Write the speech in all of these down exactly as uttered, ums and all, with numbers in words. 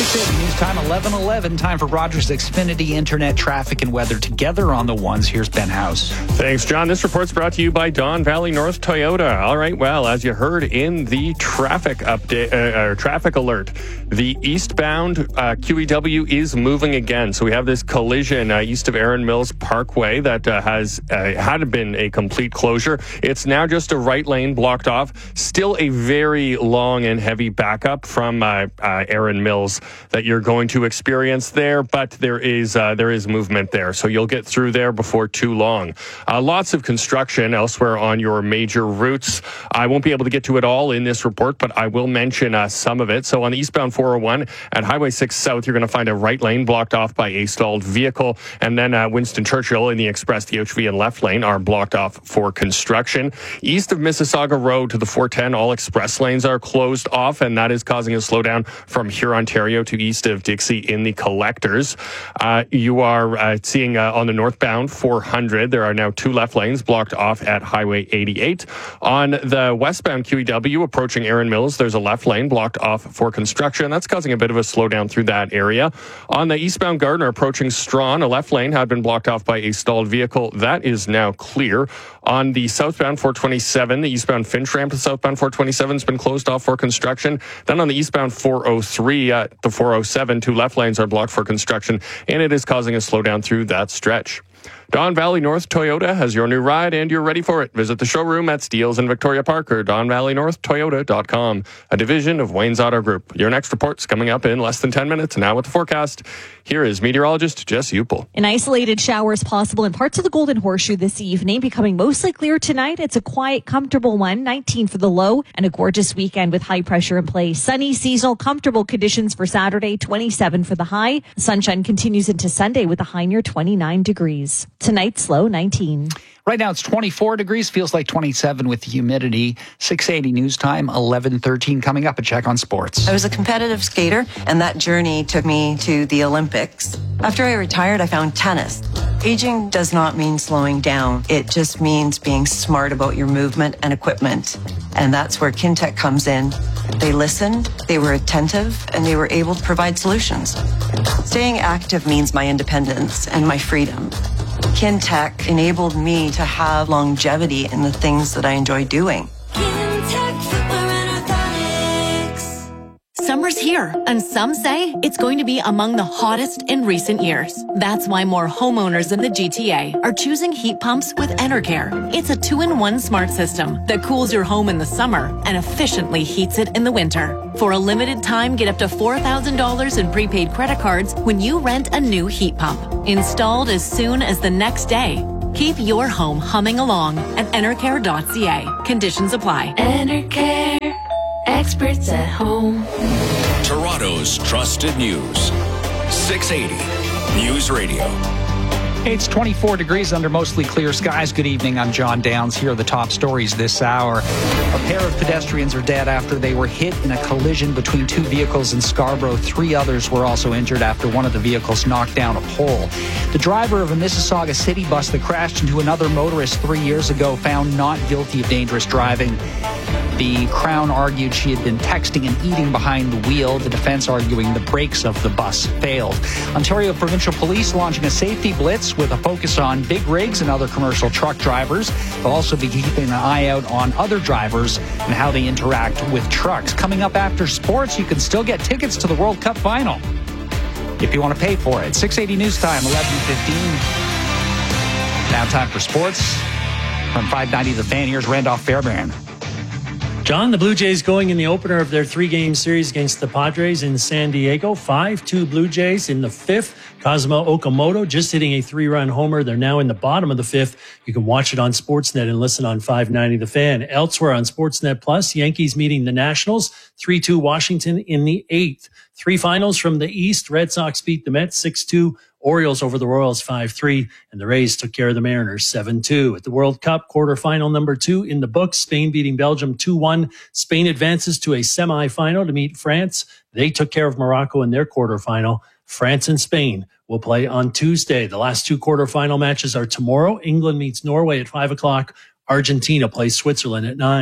six eighty News Time, eleven eleven. Time for Rogers Xfinity Internet traffic and weather together on the ones. Here's Ben House. Thanks, John. This report's brought to you by Don Valley North Toyota. All right, well, as you heard in the traffic update, uh, or traffic alert, the eastbound uh, Q E W is moving again. So we have this collision uh, east of Erin Mills Parkway that uh, has uh, had been a complete closure. It's now just a right lane blocked off. Still a very long and heavy backup from uh, uh, Erin Mills that you're going to experience there, but there is uh, there is movement there, so you'll get through there before too long. Uh, lots of construction elsewhere on your major routes. I won't be able to get to it all in this report, but I will mention uh, some of it. So on the eastbound four oh one at Highway six South, you're going to find a right lane blocked off by a stalled vehicle, and then uh, Winston Churchill in the express, the H V and left lane are blocked off for construction. East of Mississauga Road to the four ten, all express lanes are closed off, and that is causing a slowdown from here, Ontario, to east of Dixie in the collectors. Uh, you are uh, seeing uh, on the northbound four hundred, there are now two left lanes blocked off at Highway eighty-eight. On the westbound Q E W approaching Erin Mills, there's a left lane blocked off for construction. That's causing a bit of a slowdown through that area. On the eastbound Gardner approaching Strawn, a left lane had been blocked off by a stalled vehicle. That is now clear. On the southbound four twenty-seven, the eastbound Finch ramp to southbound four twenty-seven has been closed off for construction. Then on the eastbound four oh three, uh, the four oh seven, two left lanes are blocked for construction, and it is causing a slowdown through that stretch. Don Valley North Toyota has your new ride, and you're ready for it. Visit the showroom at Steeles and Victoria Park or don valley north toyota dot com, a division of Wayne's Auto Group. Your next report's coming up in less than ten minutes. Now with the forecast, here is meteorologist Jess Upel. An isolated showers possible in parts of the Golden Horseshoe this evening, becoming mostly clear tonight. It's a quiet, comfortable one, nineteen for the low, and a gorgeous weekend with high pressure in place. Sunny, seasonal, comfortable conditions for Saturday, twenty-seven for the high. Sunshine continues into Sunday with a high near twenty-nine degrees. Tonight's low, nineteen. Right now it's twenty-four degrees, feels like twenty-seven with the humidity. six eighty News Time, eleven thirteen coming up. A check on sports. I was a competitive skater, and that journey took me to the Olympics. After I retired, I found tennis. Aging does not mean slowing down. It just means being smart about your movement and equipment. And that's where Kintec comes in. They listened, they were attentive, and they were able to provide solutions. Staying active means my independence and my freedom. Kintec enabled me to have longevity in the things that I enjoy doing. Summer's here, and some say it's going to be among the hottest in recent years. That's why more homeowners in the G T A are choosing heat pumps with Enercare. It's a two-in-one smart system that cools your home in the summer and efficiently heats it in the winter. For a limited time, get up to four thousand dollars in prepaid credit cards when you rent a new heat pump. Installed as soon as the next day. Keep your home humming along at enercare dot c a. Conditions apply. Enercare. Experts at home. Toronto's trusted news. six eighty News Radio. It's twenty-four degrees under mostly clear skies. Good evening, I'm John Downs. Here are the top stories this hour. A pair of pedestrians are dead after they were hit in a collision between two vehicles in Scarborough. Three others were also injured after one of the vehicles knocked down a pole. The driver of a Mississauga city bus that crashed into another motorist three years ago found not guilty of dangerous driving. The Crown argued she had been texting and eating behind the wheel. The defense arguing the brakes of the bus failed. Ontario Provincial Police launching a safety blitz with a focus on big rigs and other commercial truck drivers. They'll also be keeping an eye out on other drivers and how they interact with trucks. Coming up after sports, you can still get tickets to the World Cup final if you want to pay for it. six eighty News Time, eleven fifteen. Now time for sports. From five ninety The Fan, here's Randolph Fairbairn. John, the Blue Jays going in the opener of their three-game series against the Padres in San Diego. five two Blue Jays in the fifth. Kazuma Okamoto just hitting a three-run homer. They're now in the bottom of the fifth. You can watch it on Sportsnet and listen on five ninety The Fan. Elsewhere on Sportsnet Plus, Yankees meeting the Nationals. three two Washington in the eighth. Three finals from the East. Red Sox beat the Mets six two. Orioles over the Royals five three, and the Rays took care of the Mariners seven two. At the World Cup, quarterfinal number two in the books, Spain beating Belgium two one. Spain advances to a semifinal to meet France. They took care of Morocco in their quarterfinal. France and Spain will play on Tuesday. The last two quarterfinal matches are tomorrow. England meets Norway at five o'clock. Argentina plays Switzerland at nine.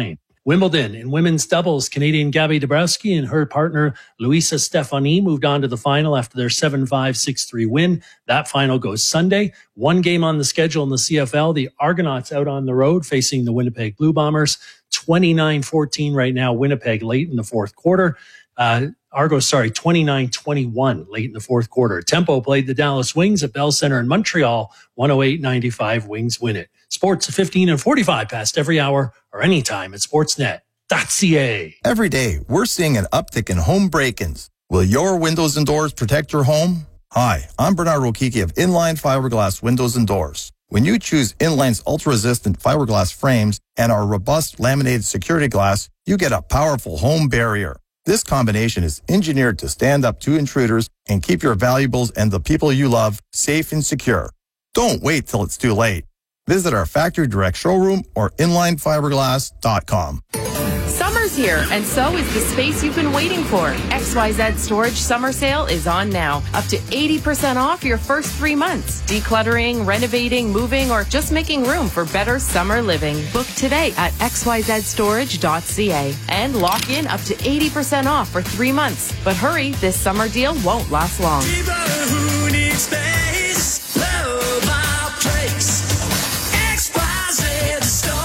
Wimbledon in women's doubles, Canadian Gabby Dabrowski and her partner Luisa Stefani moved on to the final after their seven five, six three win. That final goes Sunday. One game on the schedule in the C F L. The Argonauts out on the road facing the Winnipeg Blue Bombers. twenty-nine fourteen right now, Winnipeg late in the fourth quarter. Uh, Argo, sorry, twenty-nine twenty-one late in the fourth quarter. Tempo played the Dallas Wings at Bell Center in Montreal. one oh eight ninety-five, Wings win it. Sports at fifteen and forty-five past every hour or anytime at sportsnet dot c a. Every day, we're seeing an uptick in home break-ins. Will your windows and doors protect your home? Hi, I'm Bernard Rokiki of Inline Fiberglass Windows and Doors. When you choose Inline's ultra-resistant fiberglass frames and our robust laminated security glass, you get a powerful home barrier. This combination is engineered to stand up to intruders and keep your valuables and the people you love safe and secure. Don't wait till it's too late. Visit our factory direct showroom or inline fiberglass dot com. Summer's here, and so is the space you've been waiting for. X Y Z Storage Summer Sale is on now. Up to eighty percent off your first three months. Decluttering, renovating, moving, or just making room for better summer living. Book today at x y z storage dot c a and lock in up to eighty percent off for three months. But hurry, this summer deal won't last long. People who need space, love our place. X Y Z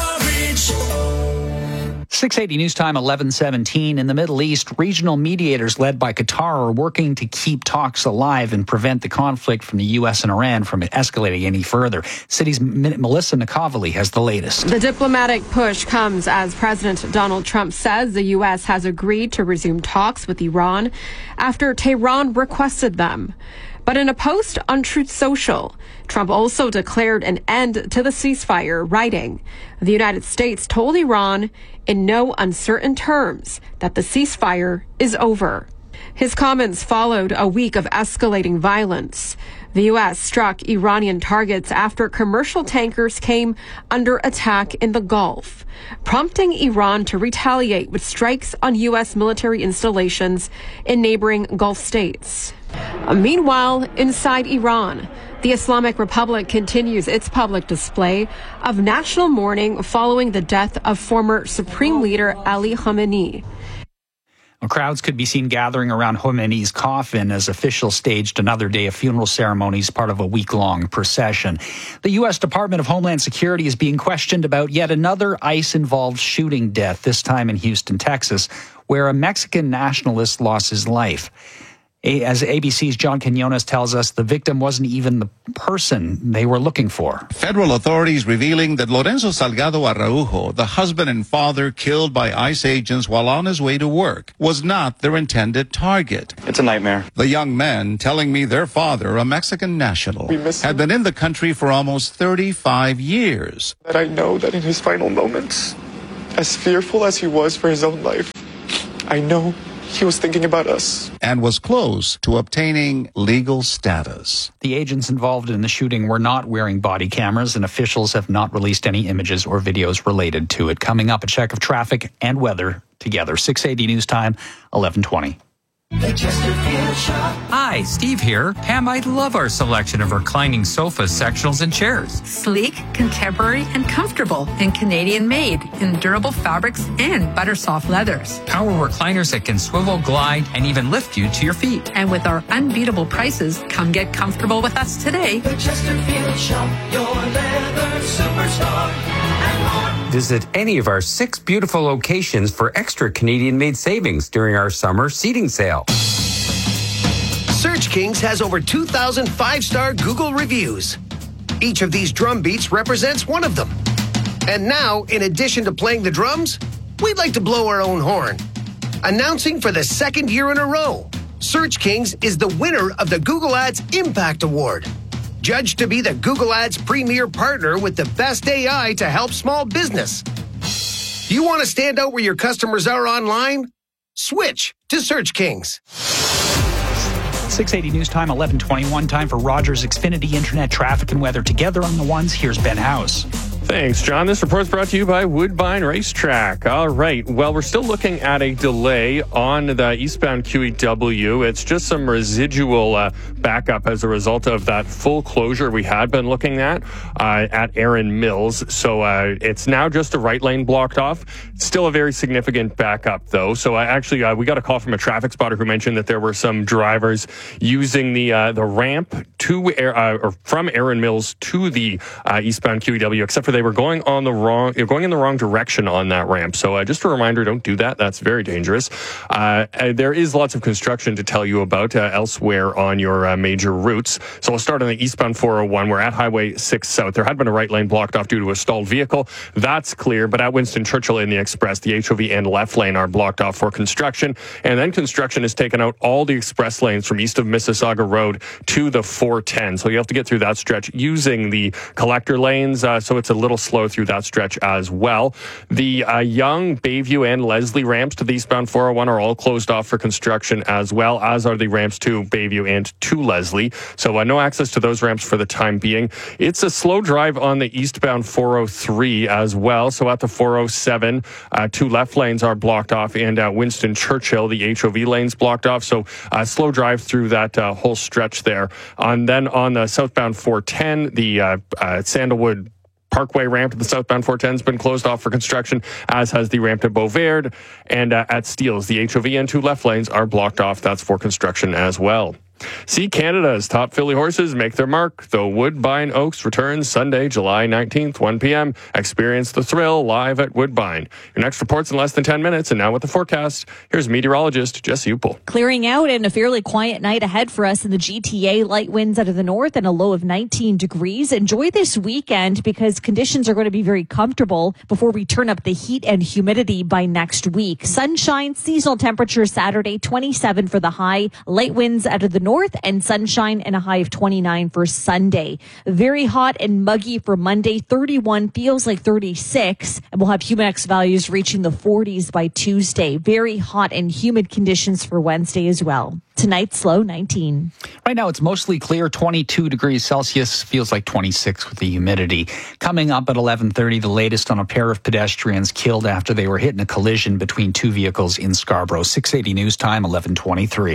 Storage. six eighty News Time, eleven seventeen. In the Middle East, regional mediators led by Qatar are working to keep talks alive and prevent the conflict from the U S and Iran from escalating any further. City's Melissa Nakovali has the latest. The diplomatic push comes as President Donald Trump says the U S has agreed to resume talks with Iran after Tehran requested them. But in a post on Truth Social, Trump also declared an end to the ceasefire, writing, "The United States told Iran in no uncertain terms that the ceasefire is over." His comments followed a week of escalating violence. The U S struck Iranian targets after commercial tankers came under attack in the Gulf, prompting Iran to retaliate with strikes on U S military installations in neighboring Gulf states. Meanwhile, inside Iran, the Islamic Republic continues its public display of national mourning following the death of former Supreme Leader Ali Khamenei. Well, crowds could be seen gathering around Khomeini's coffin as officials staged another day of funeral ceremonies, part of a week-long procession. The U S Department of Homeland Security is being questioned about yet another ICE-involved shooting death, this time in Houston, Texas, where a Mexican nationalist lost his life. As A B C's John Quinones tells us, the victim wasn't even the person they were looking for. Federal authorities revealing that Lorenzo Salgado Araujo, the husband and father killed by ICE agents while on his way to work, was not their intended target. It's a nightmare. The young men telling me their father, a Mexican national, had been in the country for almost thirty-five years. That I know that in his final moments, as fearful as he was for his own life, I know he was thinking about us. And was close to obtaining legal status. The agents involved in the shooting were not wearing body cameras, and officials have not released any images or videos related to it. Coming up, a check of traffic and weather together. six eighty News Time, eleven twenty. Hi, Steve here. Pam, I love our selection of reclining sofas, sectionals, and chairs. Sleek, contemporary, and comfortable, and Canadian made in durable fabrics and butter soft leathers. Our recliners that can swivel, glide, and even lift you to your feet. And with our unbeatable prices, come get comfortable with us today. The Chesterfield Shop, your leather superstar. Visit any of our six beautiful locations for extra Canadian-made savings during our summer seating sale. Search Kings has over two thousand five-star Google reviews. Each of these drum beats represents one of them. And now, in addition to playing the drums, we'd like to blow our own horn. Announcing for the second year in a row, Search Kings is the winner of the Google Ads Impact Award. Judged to be the Google Ads premier partner with the best A I to help small business. Do you want to stand out where your customers are online? Switch to Search Kings. six eighty News Time, eleven twenty-one. Time for Rogers Xfinity Internet traffic and weather together on the ones. Here's Ben House. Thanks, John. This report's brought to you by Woodbine Racetrack. All right. Well, we're still looking at a delay on the eastbound Q E W. It's just some residual uh, backup as a result of that full closure we had been looking at uh, at Erin Mills. So uh, it's now just the right lane blocked off. Still a very significant backup, though. So I actually, uh, we got a call from a traffic spotter who mentioned that there were some drivers using the uh, the ramp to uh, or from Erin Mills to the uh, eastbound Q E W, except for they were going on the wrong, going in the wrong direction on that ramp. So uh, just a reminder, don't do that. That's very dangerous. Uh, there is lots of construction to tell you about uh, elsewhere on your uh, major routes. So we'll start on the eastbound four oh one. We're at Highway six South. There had been a right lane blocked off due to a stalled vehicle. That's clear. But at Winston Churchill in the Express, the H O V and left lane are blocked off for construction. And then construction has taken out all the express lanes from east of Mississauga Road to the four ten. So you have to get through that stretch using the collector lanes. Uh, so it's a little slow through that stretch as well. The uh, Young, Bayview, and Leslie ramps to the eastbound four oh one are all closed off for construction, as well as are the ramps to Bayview and to Leslie. So uh, no access to those ramps for the time being. It's a slow drive on the eastbound four oh three as well. So at the four oh seven, uh, two left lanes are blocked off, and at Winston Churchill, the H O V lane's blocked off. So uh, slow drive through that uh, whole stretch there. And then on the southbound four ten, the uh, uh, Sandalwood Parkway ramp to the southbound four ten has been closed off for construction, as has the ramp to Beauvard. And uh, at Steeles, the H O V and two left lanes are blocked off. That's for construction as well. See Canada's top filly horses make their mark. The Woodbine Oaks returns Sunday, July nineteenth, one p.m. Experience the thrill live at Woodbine. Your next report's in less than ten minutes. And now with the forecast, here's meteorologist Jesse Upel. Clearing out and a fairly quiet night ahead for us in the G T A. Light winds out of the north and a low of nineteen degrees. Enjoy this weekend because conditions are going to be very comfortable before we turn up the heat and humidity by next week. Sunshine, seasonal temperature Saturday, twenty-seven for the high. Light winds out of the north and sunshine and a high of twenty-nine for Sunday. Very hot and muggy for Monday. thirty-one feels like thirty-six, and we'll have Humidex values reaching the forties by Tuesday. Very hot and humid conditions for Wednesday as well. Tonight's low nineteen. Right now it's mostly clear, twenty-two degrees Celsius, feels like twenty-six with the humidity. Coming up at eleven thirty, the latest on a pair of pedestrians killed after they were hit in a collision between two vehicles in Scarborough. six eighty News Time, eleven twenty-three.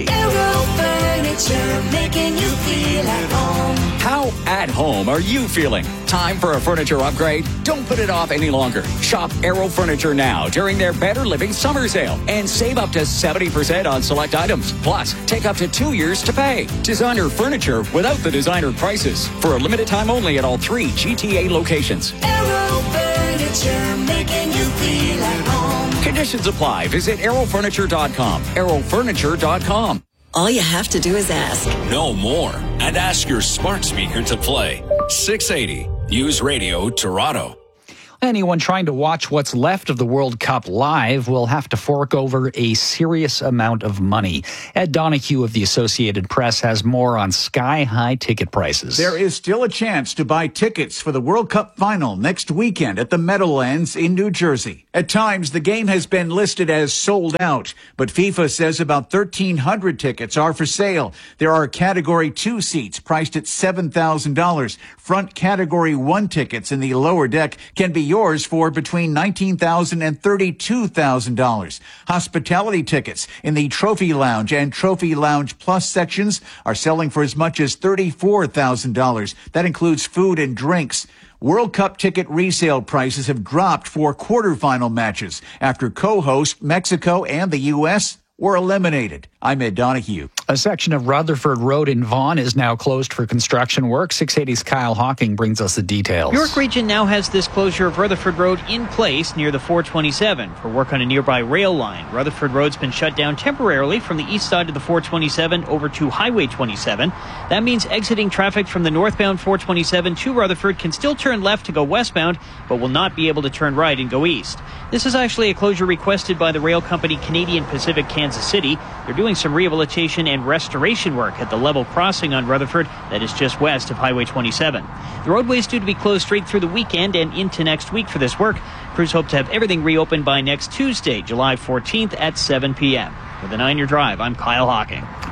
Making you feel at home. How at home are you feeling? Time for a furniture upgrade? Don't put it off any longer. Shop Aero Furniture now during their Better Living Summer Sale and save up to seventy percent on select items. Plus, take up to two years to pay. Designer furniture without the designer prices. For a limited time only at all three G T A locations. Aero Furniture, making you feel at home. Conditions apply. Visit aero furniture dot com. aero furniture dot com. All you have to do is ask. Know more and ask your smart speaker to play. six eighty News Radio Toronto. Anyone trying to watch what's left of the World Cup live will have to fork over a serious amount of money. Ed Donahue of the Associated Press has more on sky-high ticket prices. There is still a chance to buy tickets for the World Cup final next weekend at the Meadowlands in New Jersey. At times, the game has been listed as sold out, but FIFA says about thirteen hundred tickets are for sale. There are Category two seats priced at seven thousand dollars. Front Category one tickets in the lower deck can be yours for between nineteen thousand dollars and thirty-two thousand dollars. Hospitality tickets in the Trophy Lounge and Trophy Lounge Plus sections are selling for as much as thirty-four thousand dollars. That includes food and drinks. World Cup ticket resale prices have dropped for quarterfinal matches after co-host Mexico and the U S were eliminated. I'm Ed Donahue. A section of Rutherford Road in Vaughan is now closed for construction work. six eighty's Kyle Hawking brings us the details. York Region now has this closure of Rutherford Road in place near the four twenty-seven for work on a nearby rail line. Rutherford Road's been shut down temporarily from the east side of the four twenty-seven over to Highway twenty-seven. That means exiting traffic from the northbound four twenty-seven to Rutherford can still turn left to go westbound, but will not be able to turn right and go east. This is actually a closure requested by the rail company Canadian Pacific Kansas City. They're doing some rehabilitation and restoration work at the level crossing on Rutherford that is just west of Highway twenty-seven. The roadway is due to be closed straight through the weekend and into next week for this work. Crews hope to have everything reopened by next Tuesday, July fourteenth at seven p.m. With a nine-year drive, I'm Kyle Hawking.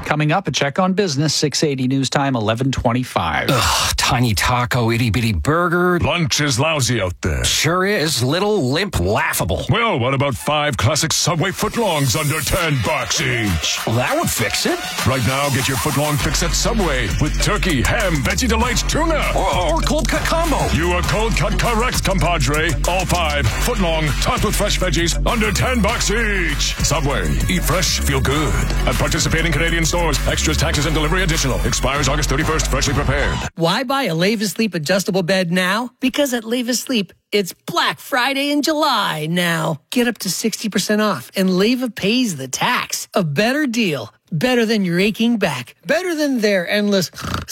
Coming up, a check on business, six eighty News Time, eleven twenty-five. Ugh, tiny taco, itty bitty burger. Lunch is lousy out there. Sure is. Little, limp, laughable. Well, what about five classic Subway footlongs under ten bucks each? Well, that would fix it. Right now, get your footlong fix at Subway with turkey, ham, veggie delights, tuna. Or, or cold cut combo. You are cold cut correct, compadre. All five footlong, topped with fresh veggies, under ten bucks each. Subway. Eat fresh, feel good. At participating Canadian stores. Extras, taxes, and delivery additional. Expires August thirty-first. Freshly prepared. Why buy a Leva Sleep adjustable bed now? Because at Leva Sleep, it's Black Friday in July now. Get up to sixty percent off, and Leva pays the tax. A better deal. Better than your aching back. Better than their endless...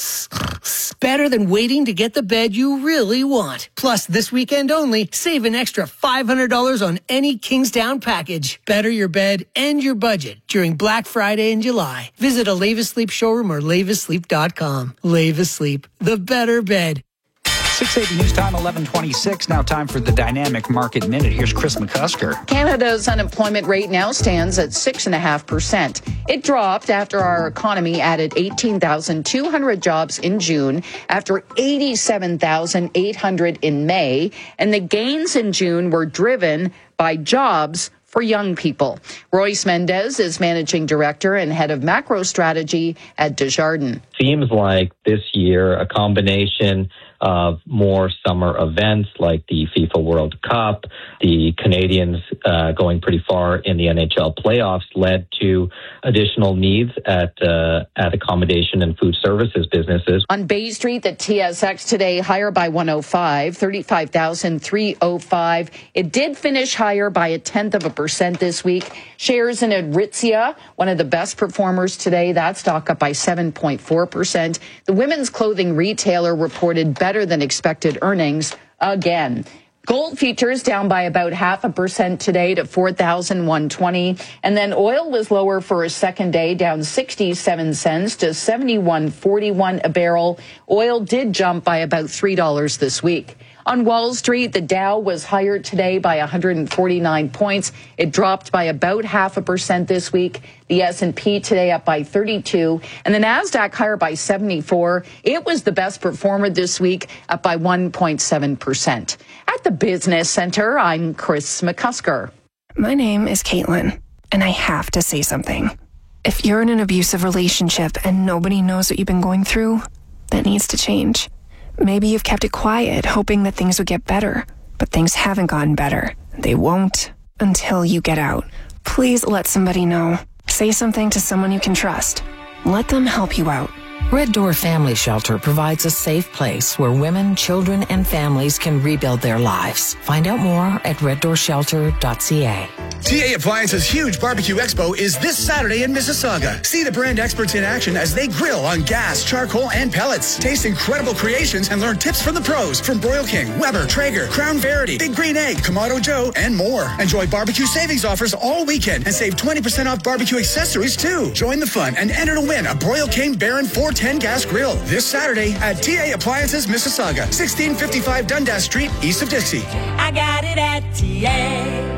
Better than waiting to get the bed you really want. Plus, this weekend only, save an extra five hundred dollars on any Kingsdown package. Better your bed and your budget during Black Friday in July. Visit a Leva Sleep showroom or leva sleep dot com. Leva Sleep, the better bed. six eighty News Time, eleven twenty-six. Now time for the Dynamic Market Minute. Here's Chris McCusker. Canada's unemployment rate now stands at six point five percent. It dropped after our economy added eighteen thousand two hundred jobs in June after eighty-seven thousand eight hundred in May. And the gains in June were driven by jobs for young people. Royce Mendez is managing director and head of macro strategy at Desjardins. Seems like this year a combination of more summer events like the FIFA World Cup, the Canadians uh, going pretty far in the N H L playoffs led to additional needs at uh, at accommodation and food services businesses. On Bay Street, the T S X today higher by one oh five, thirty-five thousand three hundred five. It did finish higher by a tenth of a percent this week. Shares in Aritzia, one of the best performers today, that stock up by seven point four percent. The women's clothing retailer reported better than expected earnings again. Gold futures down by about half a percent today to four thousand one hundred twenty. And then oil was lower for a second day, down sixty-seven cents to seventy-one forty-one a barrel. Oil did jump by about three dollars this week. On Wall Street, the Dow was higher today by one hundred forty-nine points. It dropped by about half a percent this week. The S and P today up by thirty-two, and the Nasdaq higher by seventy-four. It was the best performer this week, up by one point seven percent. At the Business Center, I'm Chris McCusker. My name is Caitlin, and I have to say something. If you're in an abusive relationship and nobody knows what you've been going through, that needs to change. Maybe you've kept it quiet, hoping that things would get better, but things haven't gotten better. They won't until you get out. Please let somebody know. Say something to someone you can trust. Let them help you out. Red Door Family Shelter provides a safe place where women, children, and families can rebuild their lives. Find out more at red door shelter dot c a. T A Appliances' huge barbecue expo is this Saturday in Mississauga. See the brand experts in action as they grill on gas, charcoal, and pellets. Taste incredible creations and learn tips from the pros from Broil King, Weber, Traeger, Crown Verity, Big Green Egg, Kamado Joe, and more. Enjoy barbecue savings offers all weekend and save twenty percent off barbecue accessories too. Join the fun and enter to win a Broil King Baron four ten gas grill this Saturday at T A Appliances Mississauga, sixteen fifty-five Dundas Street, east of Dixie. I got it at T A.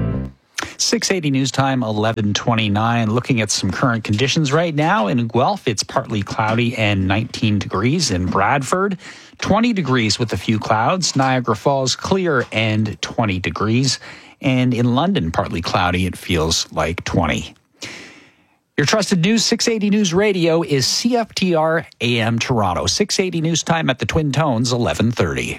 six eighty News Time, eleven twenty-nine. Looking at some current conditions right now in Guelph, it's partly cloudy and nineteen degrees. In Bradford, twenty degrees with a few clouds. Niagara Falls, clear and twenty degrees. And in London, partly cloudy, it feels like twenty. Your trusted news, six eighty News Radio, is C F T R A M Toronto. six eighty News Time at the Twin Tones, eleven thirty.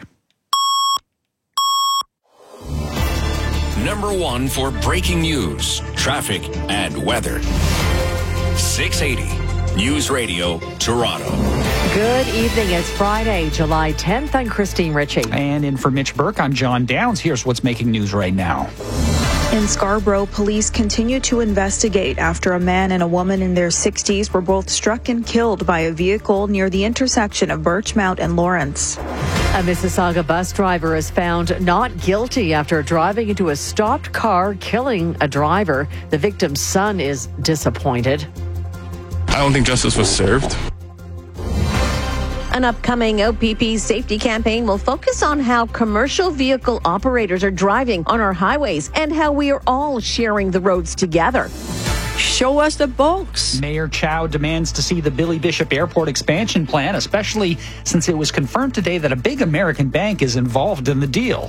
Number one for breaking news, traffic, and weather. six eighty News Radio, Toronto. Good evening. It's Friday, July tenth. I'm Christine Ritchie. And in for Mitch Burke, I'm John Downs. Here's what's making news right now. In Scarborough, police continue to investigate after a man and a woman in their sixties were both struck and killed by a vehicle near the intersection of Birchmount and Lawrence. A Mississauga bus driver is found not guilty after driving into a stopped car, killing a driver. The victim's son is disappointed. I don't think justice was served. An upcoming O P P safety campaign will focus on how commercial vehicle operators are driving on our highways and how we are all sharing the roads together. show us the books. Mayor Chow demands to see the Billy Bishop Airport expansion plan, especially since it was confirmed today that a big American bank is involved in the deal.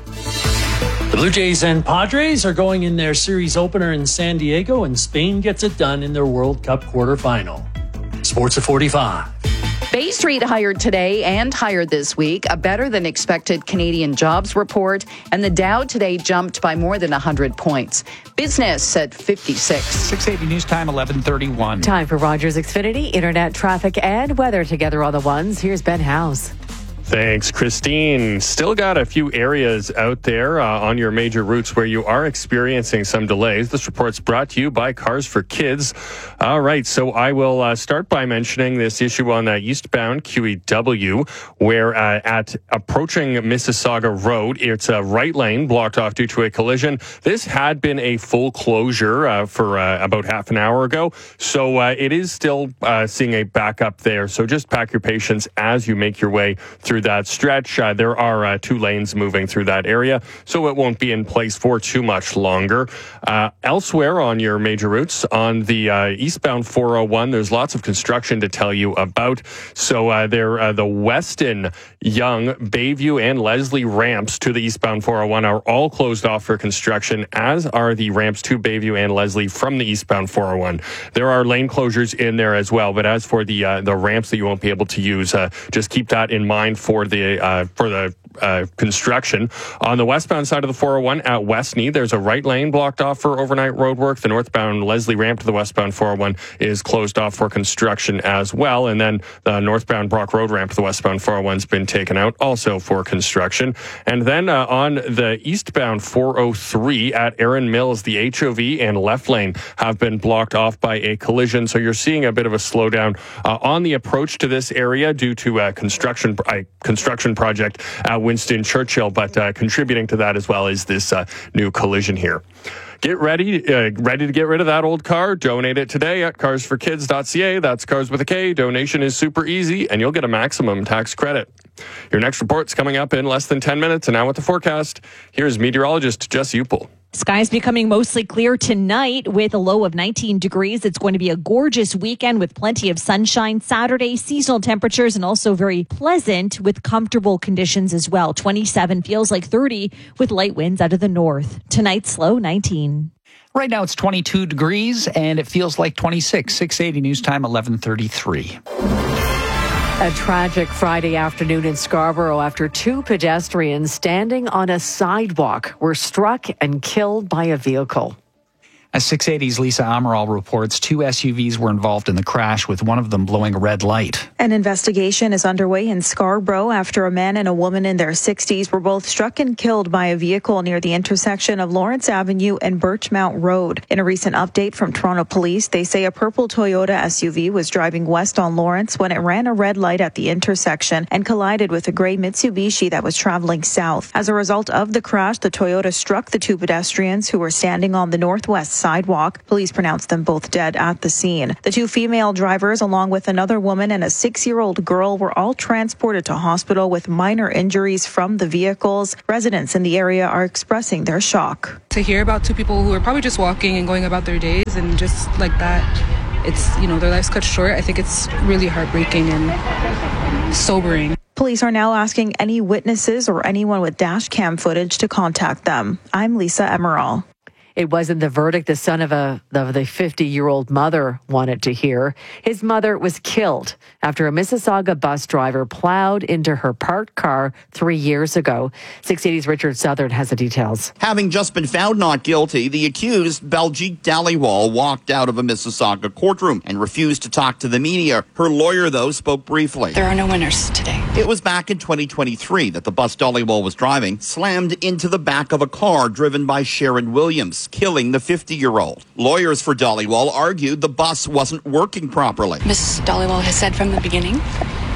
The Blue Jays and Padres are going in their series opener in San Diego, and Spain gets it done in their World Cup quarterfinal. Sports at forty-five. Bay Street hired today and hired this week a better than expected Canadian jobs report, and the Dow today jumped by more than one hundred points. Business at fifty-six. six eighty News Time, eleven thirty-one. Time for Rogers Xfinity, internet traffic and weather together on the ones. Here's Ben House. Thanks, Christine. Still got a few areas out there uh, on your major routes where you are experiencing some delays. This report's brought to you by Cars for Kids. All right, so I will uh, start by mentioning this issue on uh, eastbound Q E W, where uh, at approaching Mississauga Road, it's a right lane blocked off due to a collision. This had been a full closure uh, for uh, about half an hour ago, so uh, it is still uh, seeing a backup there. So just pack your patience as you make your way through that stretch. Uh, there are uh, two lanes moving through that area, so it won't be in place for too much longer. Uh, elsewhere on your major routes, on the uh, eastbound four oh one, there's lots of construction to tell you about. So uh, there, uh, the Weston, Young, Bayview, and Leslie ramps to the eastbound four oh one are all closed off for construction, as are the ramps to Bayview and Leslie from the eastbound four oh one. There are lane closures in there as well, but as for the uh, the ramps that you won't be able to use, uh, just keep that in mind for the uh, for the uh, construction. On the westbound side of the four oh one at Westney, there's a right lane blocked off for overnight road work. The northbound Leslie ramp to the westbound four oh one is closed off for construction as well. And then the northbound Brock Road ramp to the westbound four oh one's been taken out also for construction. And then uh, on the eastbound four oh three at Erin Mills, the H O V and left lane have been blocked off by a collision. So you're seeing a bit of a slowdown uh, on the approach to this area due to a construction, uh, construction project at Winston Churchill, but uh, contributing to that as well is this uh, new collision here. Get ready, uh, ready to get rid of that old car? Donate it today at cars for kids dot c a. That's cars with a K. Donation is super easy, and you'll get a maximum tax credit. Your next report's coming up in less than ten minutes, and now with the forecast, here's meteorologist Jess Upel. Skies becoming mostly clear tonight with a low of nineteen degrees. It's going to be a gorgeous weekend with plenty of sunshine. Saturday, seasonal temperatures and also very pleasant with comfortable conditions as well. twenty-seven feels like thirty with light winds out of the north. Tonight's low nineteen. Right now it's twenty-two degrees and it feels like twenty-six. six eighty News Time, eleven thirty-three. A tragic Friday afternoon in Scarborough after two pedestrians standing on a sidewalk were struck and killed by a vehicle. As six eighty's Lisa Amaral reports, two S U Vs were involved in the crash, with one of them blowing a red light. An investigation is underway in Scarborough after a man and a woman in their sixties were both struck and killed by a vehicle near the intersection of Lawrence Avenue and Birchmount Road. In a recent update from Toronto Police, they say a purple Toyota S U V was driving west on Lawrence when it ran a red light at the intersection and collided with a gray Mitsubishi that was traveling south. As a result of the crash, the Toyota struck the two pedestrians who were standing on the northwest sidewalk. Police pronounced them both dead at the scene. The two female drivers, along with another woman and a six-year-old girl, were all transported to hospital with minor injuries from the vehicles. Residents in the area are expressing their shock. To hear about two people who are probably just walking and going about their days and just like that, it's, you know, their lives cut short. I think it's really heartbreaking and sobering. Police are now asking any witnesses or anyone with dash cam footage to contact them. I'm Lisa Emerald. It wasn't the verdict the son of a of the fifty-year-old mother wanted to hear. His mother was killed after a Mississauga bus driver plowed into her parked car three years ago. six eighty's Richard Southern has the details. Having just been found not guilty, the accused, Baljeet Dhaliwal, walked out of a Mississauga courtroom and refused to talk to the media. Her lawyer, though, spoke briefly. There are no winners today. It was back in twenty twenty-three that the bus Dhaliwal was driving slammed into the back of a car driven by Sharon Williams, killing the fifty-year-old. Lawyers for Dhaliwal argued the bus wasn't working properly. Miss Dhaliwal has said from the beginning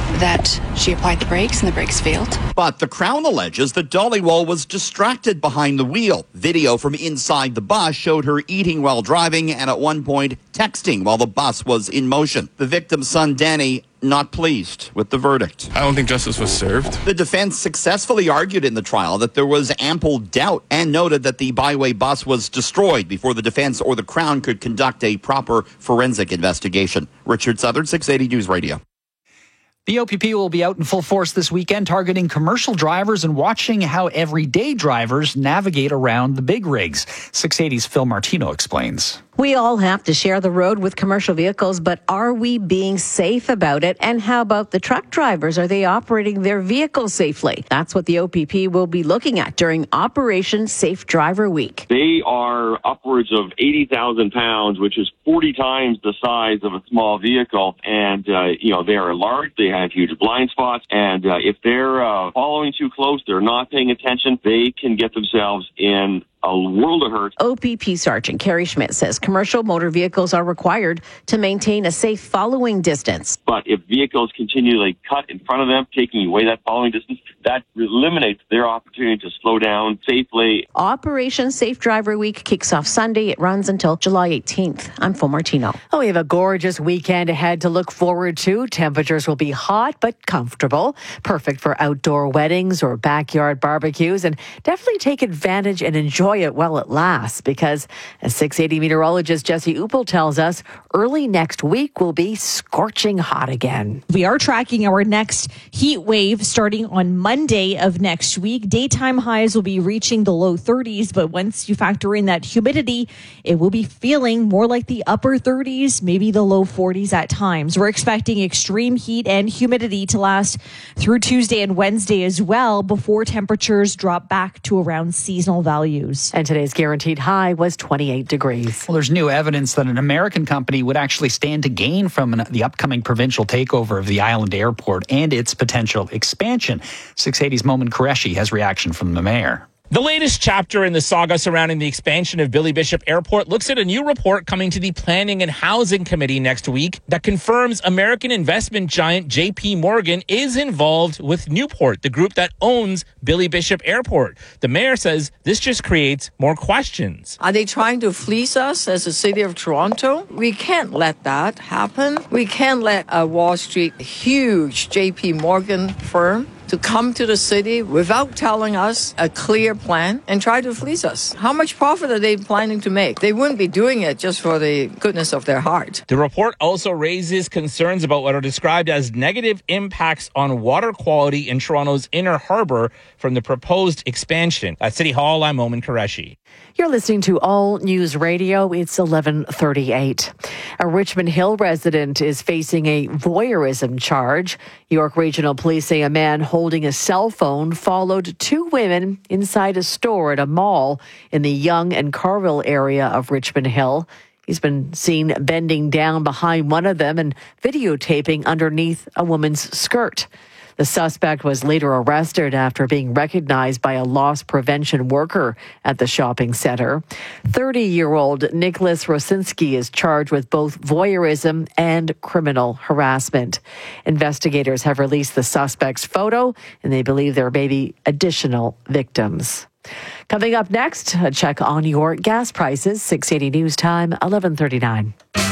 that she applied the brakes and the brakes failed. But the Crown alleges that Dhaliwal was distracted behind the wheel. Video from inside the bus showed her eating while driving and at one point texting while the bus was in motion. The victim's son, Danny, not pleased with the verdict. I don't think justice was served. The defense successfully argued in the trial that there was ample doubt and noted that the byway bus was destroyed before the defense or the Crown could conduct a proper forensic investigation. Richard Southern, six eighty News Radio. The O P P will be out in full force this weekend, targeting commercial drivers and watching how everyday drivers navigate around the big rigs. six eighty's Phil Martino explains. We all have to share the road with commercial vehicles, but are we being safe about it? And how about the truck drivers? Are they operating their vehicles safely? That's what the O P P will be looking at during Operation Safe Driver Week. They are upwards of eighty thousand pounds, which is forty times the size of a small vehicle. And, uh, you know, they are large. They have huge blind spots. And uh, if they're uh, following too close, they're not paying attention, they can get themselves in a world of hurt. O P P Sergeant Kerry Schmidt says commercial motor vehicles are required to maintain a safe following distance. But if vehicles continually cut in front of them, taking away that following distance, that eliminates their opportunity to slow down safely. Operation Safe Driver Week kicks off Sunday. It runs until July eighteenth. I'm Phil Martino. Oh, we have a gorgeous weekend ahead to look forward to. Temperatures will be hot but comfortable, perfect for outdoor weddings or backyard barbecues, and definitely take advantage and enjoy it while it lasts, because as six eighty meteorologist Jesse Uppel tells us, early next week will be scorching hot again. We are tracking our next heat wave starting on Monday of next week. Daytime highs will be reaching the low thirties, but once you factor in that humidity, it will be feeling more like the upper thirties, maybe the low forties at times. We're expecting extreme heat and humidity to last through Tuesday and Wednesday as well, before temperatures drop back to around seasonal values. And today's guaranteed high was twenty-eight degrees. Well, there's new evidence that an American company would actually stand to gain from an, the upcoming provincial takeover of the island airport and its potential expansion. six eighty's Momin Qureshi has reaction from the mayor. The latest chapter in the saga surrounding the expansion of Billy Bishop Airport looks at a new report coming to the Planning and Housing Committee next week that confirms American investment giant J P Morgan is involved with Newport, the group that owns Billy Bishop Airport. The mayor says this just creates more questions. Are they trying to fleece us as a city of Toronto? We can't let that happen. We can't let a Wall Street, huge J P Morgan firm to come to the city without telling us a clear plan and try to fleece us. How much profit are they planning to make? They wouldn't be doing it just for the goodness of their heart. The report also raises concerns about what are described as negative impacts on water quality in Toronto's inner harbour from the proposed expansion. At City Hall, I'm Momin Qureshi. You're listening to All News Radio. It's eleven thirty-eight. A Richmond Hill resident is facing a voyeurism charge. York Regional Police say a man holding a cell phone followed two women inside a store at a mall in the Yonge and Carville area of Richmond Hill. He's been seen bending down behind one of them and videotaping underneath a woman's skirt. The suspect was later arrested after being recognized by a loss prevention worker at the shopping center. thirty-year-old Nicholas Rosinski is charged with both voyeurism and criminal harassment. Investigators have released the suspect's photo, and they believe there may be additional victims. Coming up next, a check on your gas prices. six eighty News Time, eleven thirty-nine.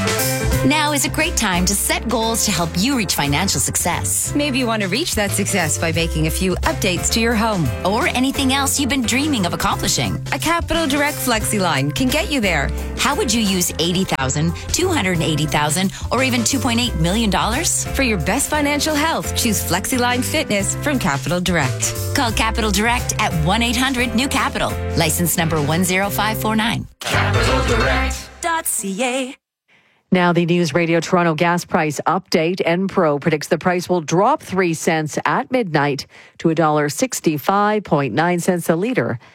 Now is a great time to set goals to help you reach financial success. Maybe you want to reach that success by making a few updates to your home or anything else you've been dreaming of accomplishing. A Capital Direct FlexiLine can get you there. How would you use eighty thousand dollars, two hundred eighty thousand dollars, or even two point eight million dollars? For your best financial health, choose FlexiLine Fitness from Capital Direct. Call Capital Direct at one eight hundred new capital. License number one zero five four nine. capital direct dot c a. Now, the News Radio Toronto gas price update. Enpro predicts the price will drop three cents at midnight to one dollar sixty-five point nine cents a litre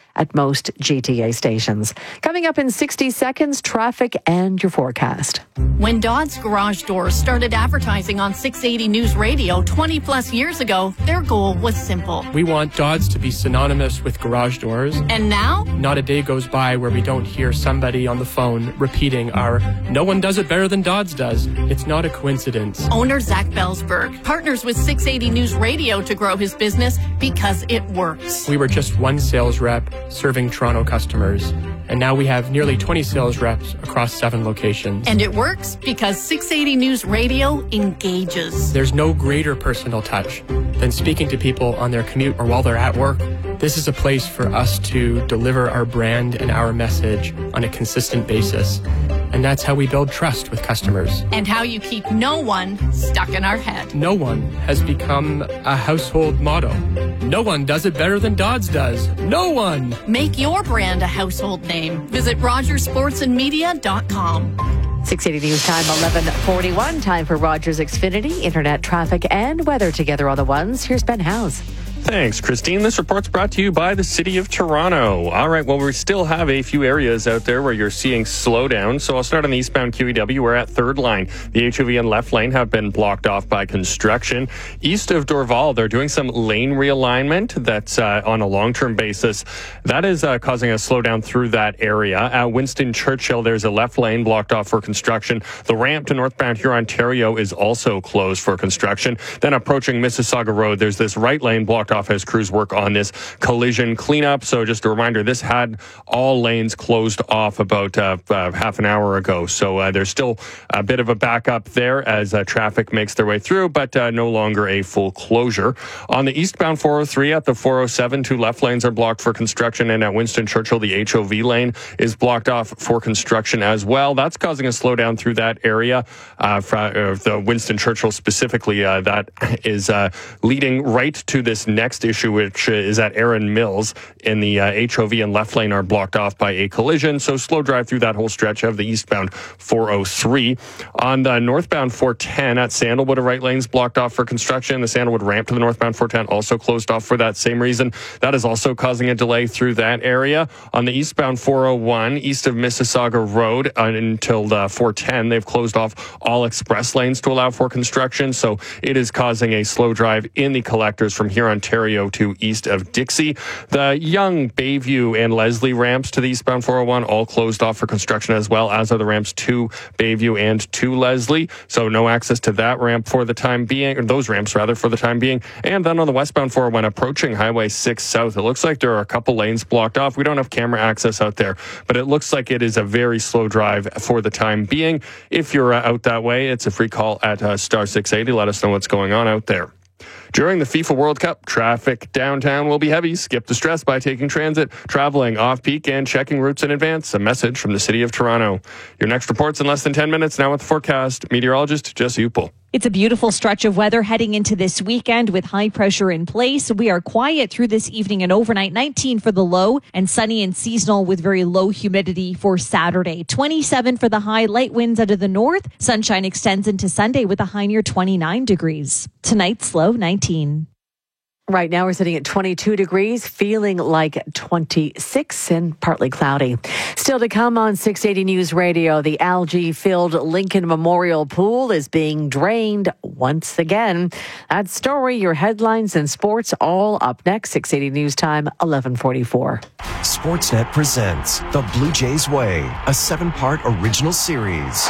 at most G T A stations. Coming up in sixty seconds, traffic and your forecast. When Dodds Garage Doors started advertising on six eighty News Radio twenty plus years ago, their goal was simple. We want Dodds to be synonymous with garage doors. And now? Not a day goes by where we don't hear somebody on the phone repeating our "no one does it better than Dodds does." It's not a coincidence. Owner Zach Belsberg partners with six eighty News Radio to grow his business because it works. We were just one sales rep serving Toronto customers, and now we have nearly twenty sales reps across seven locations. And it works because six eighty News Radio engages. There's no greater personal touch than speaking to people on their commute or while they're at work. This is a place for us to deliver our brand and our message on a consistent basis. And that's how we build trust with customers. And how you keep no one stuck in our head. No one has become a household motto. No one does it better than Dodds does. No one! Make your brand a household name. Visit rogers sports and media dot com. six eighty News Time, eleven forty-one. Time for Rogers Xfinity, internet traffic and weather together on the ones. Here's Ben Howes. Thanks, Christine. This report's brought to you by the City of Toronto. All right, well, we still have a few areas out there where you're seeing slowdown. So I'll start on the eastbound Q E W. We're at third line. The H O V and left lane have been blocked off by construction. East of Dorval, they're doing some lane realignment that's uh, on a long-term basis. That is uh, causing a slowdown through that area. At Winston Churchill, there's a left lane blocked off for construction. The ramp to northbound Huron-Ontario is also closed for construction. Then approaching Mississauga Road, there's this right lane blocked off as crews work on this collision cleanup. So just a reminder, this had all lanes closed off about uh, uh, half an hour ago. So uh, there's still a bit of a backup there as uh, traffic makes their way through, but uh, no longer a full closure. On the eastbound four oh three at the four oh seven, two left lanes are blocked for construction, and at Winston Churchill, the H O V lane is blocked off for construction as well. That's causing a slowdown through that area. Uh, for, uh, the Winston Churchill specifically, uh, that is uh, leading right to this next issue, which is at Erin Mills, in the uh, H O V and left lane are blocked off by a collision. So slow drive through that whole stretch of the eastbound four oh three. On the northbound four ten at Sandalwood, a right lane's blocked off for construction. The Sandalwood ramp to the northbound four ten also closed off for that same reason. That is also causing a delay through that area. On the eastbound four oh one, east of Mississauga Road, uh, until the four ten, they've closed off all express lanes to allow for construction. So it is causing a slow drive in the collectors from here on Ontario to east of Dixie. The Young, Bayview, and Leslie ramps to the eastbound four oh one all closed off for construction, as well as are the ramps to Bayview and to Leslie. So no access to that ramp for the time being, or those ramps rather, for the time being. And then on the westbound four oh one approaching Highway six South, it looks like there are a couple lanes blocked off. We don't have camera access out there, but it looks like it is a very slow drive for the time being. If you're uh, out that way, it's a free call at uh, star six eighty. Let us know what's going on out there. During the FIFA World Cup, traffic downtown will be heavy. Skip the stress by taking transit, traveling off-peak, and checking routes in advance. A message from the City of Toronto. Your next report's in less than ten minutes. Now with the forecast, meteorologist Jesse Upel. It's a beautiful stretch of weather heading into this weekend with high pressure in place. We are quiet through this evening and overnight, nineteen for the low, and sunny and seasonal with very low humidity for Saturday. twenty-seven for the high, light winds out of the north. Sunshine extends into Sunday with a high near twenty-nine degrees. Tonight's low, nineteen. Right now we're sitting at twenty-two degrees, feeling like twenty-six and partly cloudy. Still to come on six eighty News Radio, the algae-filled Lincoln Memorial Pool is being drained once again. That story, your headlines and sports all up next. six eighty News Time, eleven forty-four. Sportsnet presents The Blue Jays Way, a seven-part original series.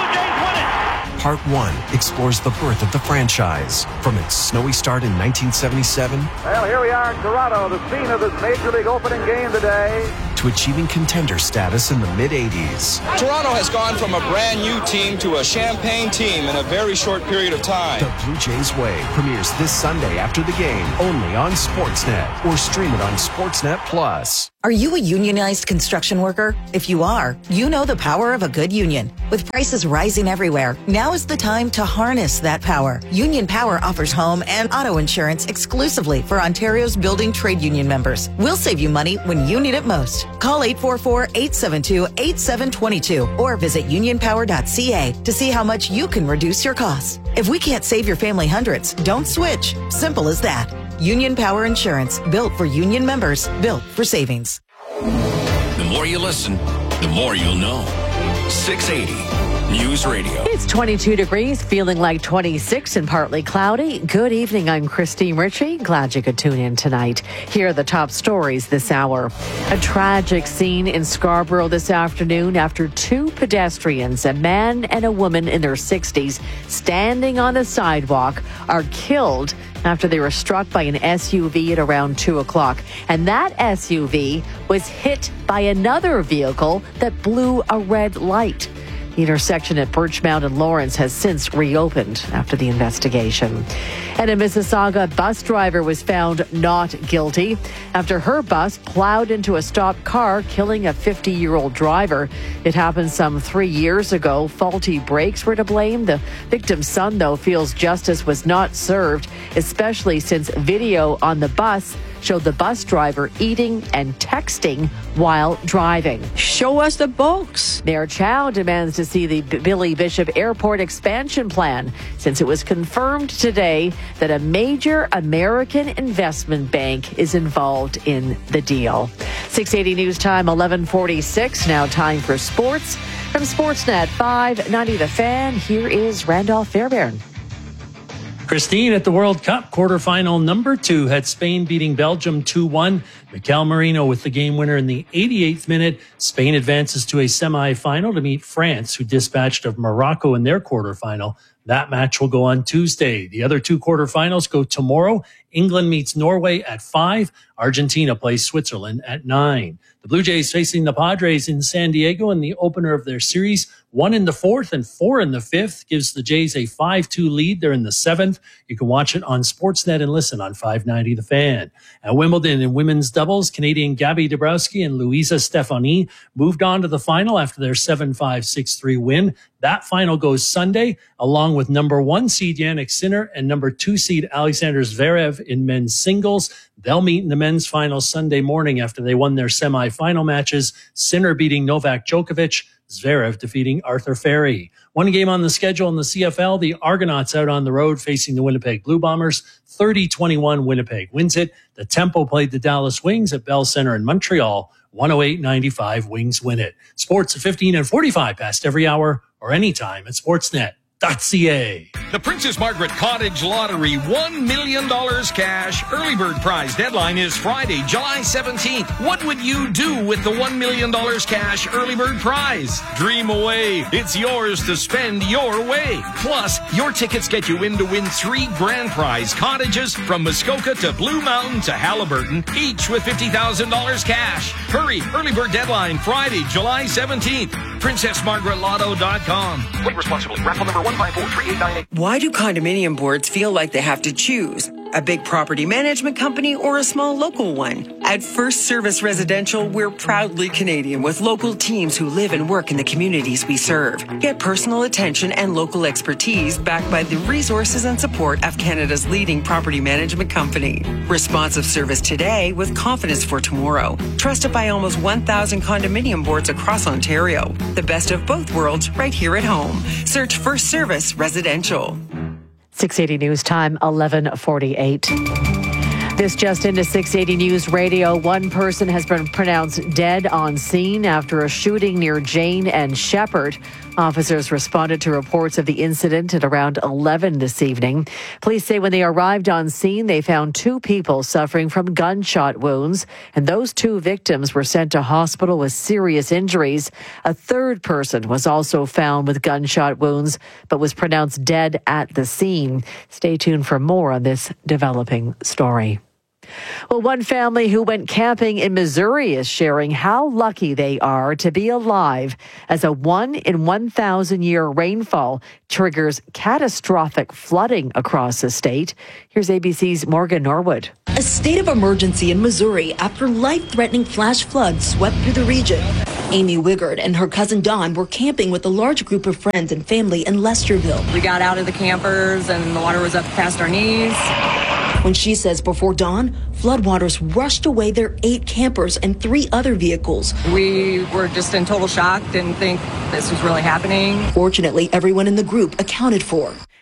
Part one explores the birth of the franchise, from its snowy start in nineteen seventy-seven well, here we are in Toronto, the scene of this Major League opening game today, to achieving contender status in the mid-eighties. Toronto has gone from a brand new team to a champagne team in a very short period of time. The Blue Jays Way premieres this Sunday after the game, only on Sportsnet, or stream it on Sportsnet Plus. Are you a unionized construction worker? If you are, you know the power of a good union. With prices rising everywhere, now is the time to harness that power. Union Power offers home and auto insurance exclusively for Ontario's building trade union members. We'll save you money when you need it most. Call eight four four, eight seven two, eight seven two two or visit union power dot c a to see how much you can reduce your costs. If we can't save your family hundreds, don't switch. Simple as that. Union Power Insurance, built for union members, built for savings. The more you listen, the more you'll know. six eighty News Radio. It's twenty-two degrees, feeling like twenty-six and partly cloudy. Good evening. I'm Christine Ritchie. Glad you could tune in tonight. Here are the top stories this hour. A tragic scene in Scarborough this afternoon after two pedestrians, a man and a woman in their sixties, standing on the sidewalk, are killed after they were struck by an S U V at around two o'clock. And that S U V was hit by another vehicle that blew a red light. The intersection at Birchmount and Lawrence has since reopened after the investigation. And in Mississauga, a bus driver was found not guilty after her bus plowed into a stopped car, killing a fifty-year-old driver. It happened some three years ago. Faulty brakes were to blame. The victim's son, though, feels justice was not served, especially since video on the bus showed the bus driver eating and texting while driving. Show us the books. Mayor Chow demands to see the Billy Bishop Airport expansion plan since it was confirmed today that a major American investment bank is involved in the deal. six eighty News Time, eleven forty-six. Now time for sports. From Sportsnet five ninety The Fan, here is Randolph Fairbairn. Christine, at the World Cup quarterfinal number two had Spain beating Belgium two one. Mikel Merino with the game winner in the eighty-eighth minute. Spain advances to a semifinal to meet France, who dispatched of Morocco in their quarterfinal. That match will go on Tuesday. The other two quarterfinals go tomorrow. England meets Norway at five. Argentina plays Switzerland at nine. The Blue Jays facing the Padres in San Diego in the opener of their series. One in the fourth and four in the fifth gives the Jays a five two lead. They're in the seventh. You can watch it on Sportsnet and listen on five ninety The Fan. At Wimbledon in women's doubles, Canadian Gabby Dabrowski and Luisa Stefani moved on to the final after their seven five, six three win. That final goes Sunday, along with number one seed Jannik Sinner and number two seed Alexander Zverev in men's singles. They'll meet in the men's final Sunday morning after they won their semifinal matches. Sinner beating Novak Djokovic, Zverev defeating Arthur Ferry. One game on the schedule in the C F L, the Argonauts out on the road facing the Winnipeg Blue Bombers. thirty twenty-one Winnipeg wins it. The Tempo played the Dallas Wings at Bell Center in Montreal. one oh eight ninety-five Wings win it. Sports at fifteen and forty-five past every hour or anytime at sportsnet dot c a. The Princess Margaret Cottage Lottery one million dollars cash early bird prize deadline is Friday, July seventeenth. What would you do with the one million dollars cash early bird prize? Dream away. It's yours to spend your way. Plus, your tickets get you in to win three grand prize cottages from Muskoka to Blue Mountain to Halliburton, each with fifty thousand dollars cash. Hurry. Early bird deadline Friday, July seventeenth. princess margaret lotto dot com. Play responsibly. Raffle number one five four three eight nine eight. Why do condominium boards feel like they have to choose? A big property management company or a small local one? At First Service Residential, we're proudly Canadian with local teams who live and work in the communities we serve. Get personal attention and local expertise backed by the resources and support of Canada's leading property management company. Responsive service today with confidence for tomorrow. Trusted by almost one thousand condominium boards across Ontario. The best of both worlds right here at home. Search First Service Residential. six eighty News Time, eleven forty-eight. This just into six eighty News Radio. One person has been pronounced dead on scene after a shooting near Jane and Shepherd. Officers responded to reports of the incident at around eleven this evening. Police say when they arrived on scene, they found two people suffering from gunshot wounds, and those two victims were sent to hospital with serious injuries. A third person was also found with gunshot wounds, but was pronounced dead at the scene. Stay tuned for more on this developing story. Well, one family who went camping in Missouri is sharing how lucky they are to be alive as a one in one thousand year rainfall triggers catastrophic flooding across the state. Here's A B C's Morgan Norwood. A state of emergency in Missouri after life-threatening flash floods swept through the region. Amy Wigard and her cousin Dawn were camping with a large group of friends and family in Lesterville. We got out of the campers and the water was up past our knees. When she says before dawn, floodwaters rushed away their eight campers and three other vehicles. We were just in total shock, didn't think this was really happening. Fortunately, everyone in the group accounted for.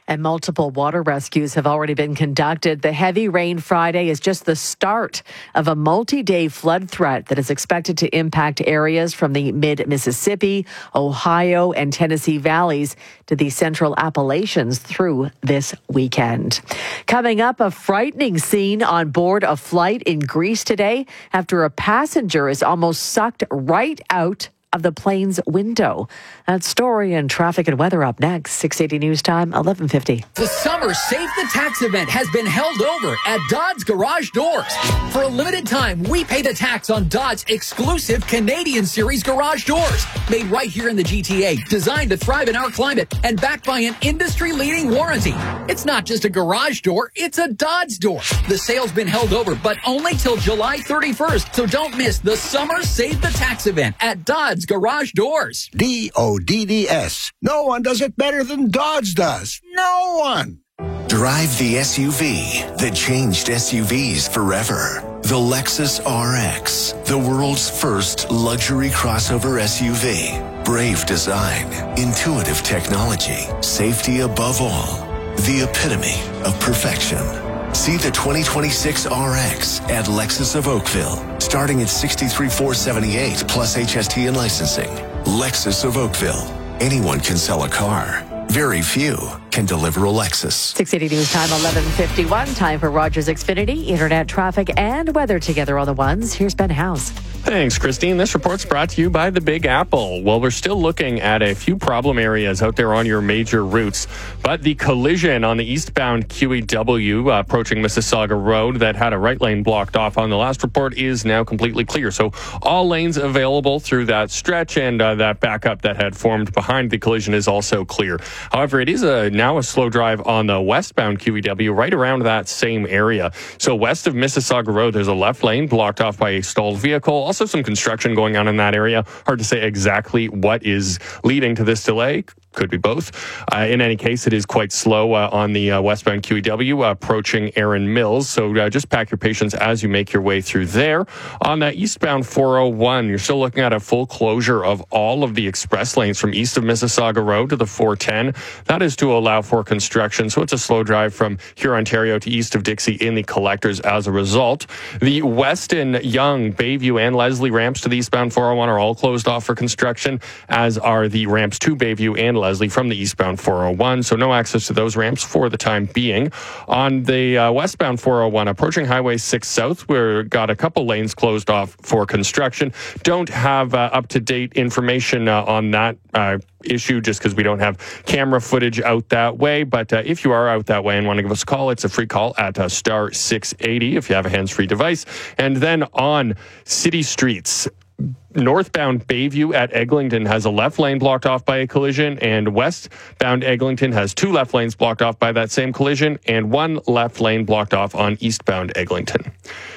And multiple water rescues have already been conducted. The heavy rain Friday is just the start of a multi-day flood threat that is expected to impact areas from the mid-Mississippi, Ohio, and Tennessee valleys to the central Appalachians through this weekend. Coming up, a frightening scene on board a flight in Greece today after a passenger is almost sucked right out of the plane's window. That story and traffic and weather up next. six eighty News Time, eleven fifty. The Summer Save the Tax event has been held over at Dodds Garage Doors. For a limited time, we pay the tax on Dodds' exclusive Canadian Series garage doors. Made right here in the G T A, designed to thrive in our climate, and backed by an industry-leading warranty. It's not just a garage door, it's a Dodds door. The sale's been held over, but only till July thirty-first, so don't miss the Summer Save the Tax event at Dodds Garage Doors. D O D D S. No one does it better than Dodds does. No one. Drive the S U V that changed S U Vs forever. The Lexus R X, the world's first luxury crossover S U V. Brave design, intuitive technology, safety above all. The epitome of perfection. See the twenty twenty-six R X at Lexus of Oakville, starting at sixty-three thousand four hundred seventy-eight dollars plus H S T and licensing. Lexus of Oakville. Anyone can sell a car. Very few can deliver a Lexus. six eighty News Time, eleven fifty-one. Time for Rogers Xfinity, internet traffic and weather together on the ones. Here's Ben House. Thanks, Christine. This report's brought to you by the Big Apple. Well, we're still looking at a few problem areas out there on your major routes, but the collision on the eastbound Q E W uh, approaching Mississauga Road that had a right lane blocked off on the last report is now completely clear. So all lanes available through that stretch, and uh, that backup that had formed behind the collision is also clear. However, it is a, now a slow drive on the westbound Q E W right around that same area. So west of Mississauga Road, there's a left lane blocked off by a stalled vehicle. Also some construction going on in that area. Hard to say exactly what is leading to this delay. Could be both. Uh, in any case, it is quite slow uh, on the uh, westbound Q E W uh, approaching Erin Mills. So uh, just pack your patience as you make your way through there. On the eastbound four oh one, you're still looking at a full closure of all of the express lanes from east of Mississauga Road to the four ten. That is to allow for construction. So it's a slow drive from Huron, Ontario to east of Dixie in the collectors as a result. The Weston, Young, Bayview, and Leslie ramps to the eastbound four oh one are all closed off for construction, as are the ramps to Bayview and Leslie from the eastbound four oh one, so no access to those ramps for the time being. On the uh, westbound four oh one, approaching Highway six South, we've got a couple lanes closed off for construction. Don't have uh, up-to-date information uh, on that uh, issue just because we don't have camera footage out that way, but uh, if you are out that way and want to give us a call, it's a free call at uh, star six eighty if you have a hands-free device. And then on city streets, northbound Bayview at Eglinton has a left lane blocked off by a collision, and westbound Eglinton has two left lanes blocked off by that same collision, and one left lane blocked off on eastbound Eglinton.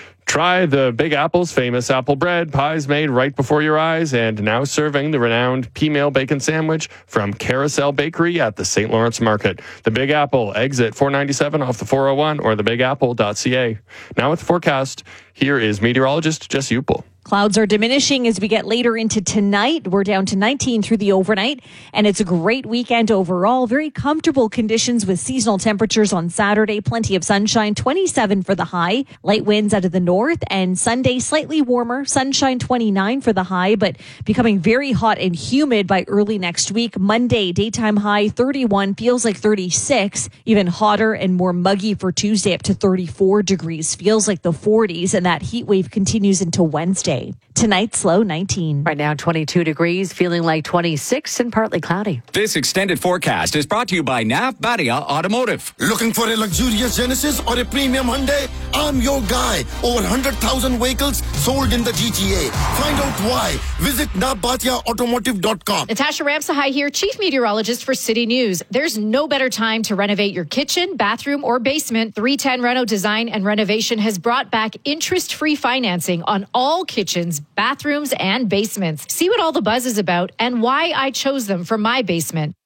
Try the Big Apple's famous apple bread, pies made right before your eyes, and now serving the renowned P-Mail Bacon Sandwich from Carousel Bakery at the Saint Lawrence Market. The Big Apple, exit four ninety-seven off the four oh one or the big apple dot c a. Now with the forecast, here is meteorologist Jesse Upel. Clouds are diminishing as we get later into tonight. We're down to nineteen through the overnight, and it's a great weekend overall. Very comfortable conditions with seasonal temperatures on Saturday. Plenty of sunshine, twenty-seven for the high. Light winds out of the north, and Sunday slightly warmer. Sunshine, twenty-nine for the high, but becoming very hot and humid by early next week. Monday, daytime high, thirty-one, feels like thirty-six. Even hotter and more muggy for Tuesday, up to thirty-four degrees. Feels like the forties, and that heat wave continues into Wednesday. Tonight's low nineteen. Right now, twenty-two degrees, feeling like twenty-six and partly cloudy. This extended forecast is brought to you by Nav Badia Automotive. Looking for a luxurious Genesis or a premium Hyundai? I'm your guy. Over one hundred thousand vehicles sold in the G T A. Find out why. Visit nav badia automotive dot com. Natasha Ramsahai here, Chief Meteorologist for City News. There's no better time to renovate your kitchen, bathroom, or basement. three ten Reno Design and Renovation has brought back interest-free financing on all kitchens, bathrooms, and basements. See what all the buzz is about and why I chose them for my basement.